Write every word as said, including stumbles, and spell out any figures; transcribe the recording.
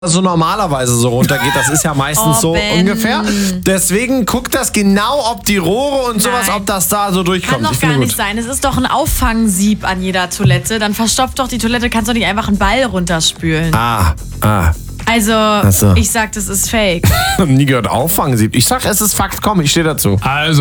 so normalerweise so runtergeht. Das ist ja meistens Oh, so Ben. ungefähr. Deswegen guckt das genau, ob die Rohre und sowas, Nein. ob das da so durchkommt. Kann doch Ich gar finde nicht gut. sein. Es ist doch ein Auffangsieb an jeder Toilette. Dann verstopft doch die Toilette. Kannst doch nicht einfach einen Ball runterspülen. Ah, ah. Also, so. ich sag, das ist fake. Nie gehört Auffangsieb. Ich sag, es ist Fakt. Komm, ich stehe dazu. Also